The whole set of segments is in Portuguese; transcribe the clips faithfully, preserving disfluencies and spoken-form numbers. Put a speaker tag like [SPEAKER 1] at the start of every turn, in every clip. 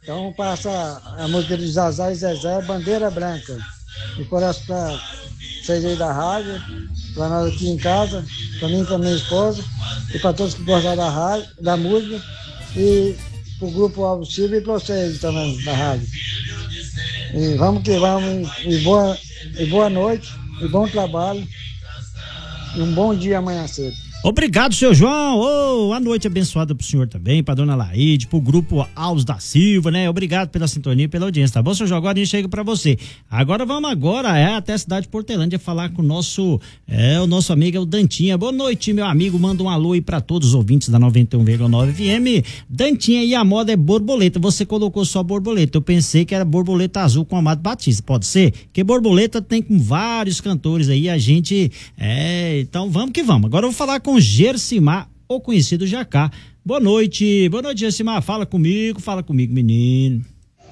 [SPEAKER 1] Então passa a música de Zazá e Zezé, Bandeira Branca. E coração para vocês aí da rádio, para nós aqui em casa, para mim e para minha esposa, e para todos que gostam da rádio, da música, e para o grupo Alvo Silva e para vocês também da rádio. E vamos que vamos, e boa, e boa noite, e bom trabalho, e um bom dia amanhã cedo.
[SPEAKER 2] Obrigado, seu João. Oh, a noite abençoada pro senhor também, pra dona Laide, pro grupo Alves da Silva, né? Obrigado pela sintonia e pela audiência, tá bom, seu João? Agora a gente chega pra você. Agora vamos agora, é, até a cidade de Portelândia falar com o nosso, é, o nosso amigo é o Dantinha. Boa noite, meu amigo, manda um alô aí pra todos os ouvintes da noventa e um vírgula nove F M. Dantinha, e a moda é borboleta, você colocou só borboleta, eu pensei que era borboleta azul com Amado Batista, pode ser? Porque borboleta tem com vários cantores aí, a gente, é, então vamos que vamos. Agora eu vou falar com Gersimar, ou conhecido Jacá. Boa noite, boa noite, Gersimar, fala comigo, fala comigo, menino.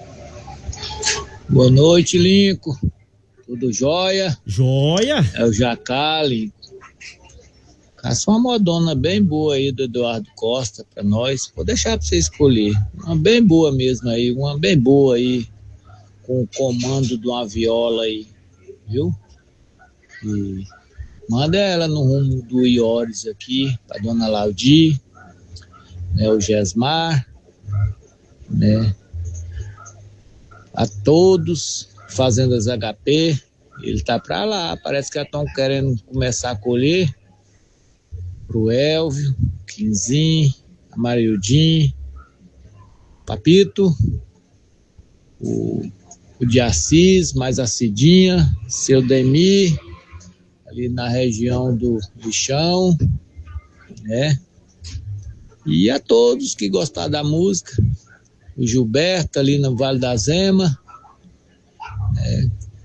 [SPEAKER 3] Boa noite, Linco, tudo jóia?
[SPEAKER 2] Jóia?
[SPEAKER 3] É o Jacá, Linco. Caça uma modona bem boa aí do Eduardo Costa pra nós, vou deixar pra você escolher, uma bem boa mesmo aí, uma bem boa aí, com o comando de uma viola aí, viu? E manda ela no rumo do Iores aqui, pra dona Laudi, né, o Gesmar, né, a todos, Fazendas H P, ele tá pra lá, parece que já estão querendo começar a colher, pro Elvio, Quinzinho, a Marildinho, Papito, o, o de Assis, mais a Cidinha, seu Demir, ali na região do Lixão, né? E a todos que gostaram da música, o Gilberto ali no Vale da Zema, né?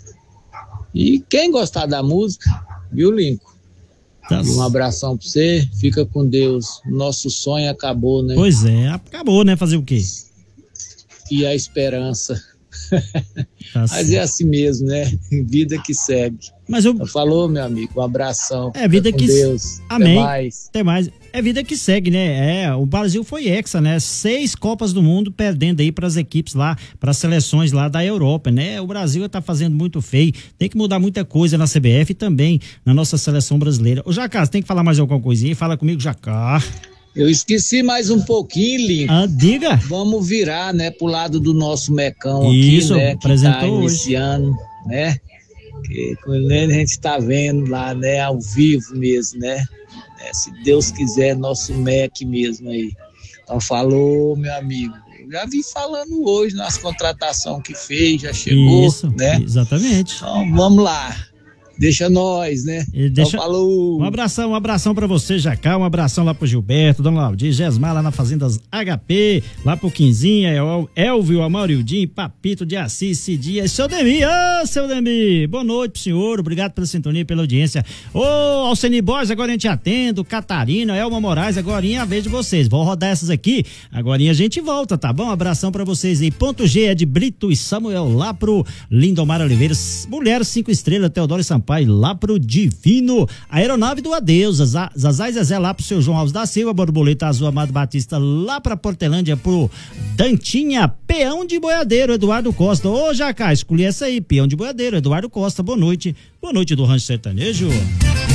[SPEAKER 3] E quem gostar da música, viu, Linco? Tá. Um abração pra você, fica com Deus. Nosso sonho acabou, né?
[SPEAKER 2] Pois é, acabou, né? Fazer o quê?
[SPEAKER 3] E a esperança.
[SPEAKER 2] Tá.
[SPEAKER 3] Mas é assim mesmo, né? Vida que segue.
[SPEAKER 2] Mas eu...
[SPEAKER 3] Falou, meu amigo, um abração.
[SPEAKER 2] É vida
[SPEAKER 3] com
[SPEAKER 2] que
[SPEAKER 3] Deus.
[SPEAKER 2] Amém.
[SPEAKER 3] Até mais.
[SPEAKER 2] Até mais. É vida que segue, né? É, o Brasil foi hexa, né? Seis Copas do Mundo perdendo aí para as equipes lá, para as seleções lá da Europa, né? O Brasil tá fazendo muito feio. Tem que mudar muita coisa na C B F e também na nossa seleção brasileira. Ô, Jacá, você tem que falar mais alguma coisinha? Fala comigo, Jacá.
[SPEAKER 3] Eu esqueci mais um pouquinho, Lincoln.
[SPEAKER 2] Ah, diga.
[SPEAKER 3] Vamos virar, né, pro lado do nosso Mecão
[SPEAKER 2] Isso,
[SPEAKER 3] aqui, né, que
[SPEAKER 2] apresentou
[SPEAKER 3] tá iniciando, hoje. Né, que quando a gente tá vendo lá, né, ao vivo mesmo, né, né se Deus quiser, nosso Mec mesmo aí. Então falou, meu amigo, eu já vi falando hoje nas contratações que fez, já chegou,
[SPEAKER 2] isso,
[SPEAKER 3] né.
[SPEAKER 2] Exatamente.
[SPEAKER 3] Então vamos lá. Deixa nós, né?
[SPEAKER 2] Deixa...
[SPEAKER 3] Então, falou.
[SPEAKER 2] Um abração, um abração pra você, Jacá, um abração lá pro Gilberto, Dona Laudir, Gesmar lá na Fazendas H P, lá pro Quinzinha, Elvio, Amaurildinho, Papito de Assis, Cidinha, seu Demi, ô, oh, seu Demi, boa noite pro senhor, obrigado pela sintonia e pela audiência. Ô, oh, Alceni Borges, agora a gente atende, Catarina, Elma Moraes, agora é a vez de vocês, vou rodar essas aqui, agora a gente volta, tá bom? Um abração pra vocês aí, ponto G é de Brito e Samuel, lá pro Lindomar Oliveira, Mulher cinco estrelas, Teodoro Sampaio, lá pro Divino, Aeronave do Adeus, Zazá e Zezé lá pro seu João Alves da Silva, Borboleta Azul Amado Batista lá pra Portelândia pro Dantinha, Peão de Boiadeiro, Eduardo Costa. Ô, Jacá, escolhi essa aí, Peão de Boiadeiro, Eduardo Costa, boa noite, boa noite do Rancho Sertanejo.